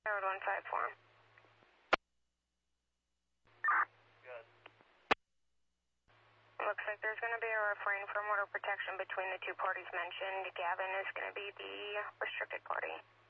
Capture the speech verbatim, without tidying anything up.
Road one five four. Good. Looks like there's going to be a refrain from order protection between the two parties mentioned. Gavin is going to be the restricted party.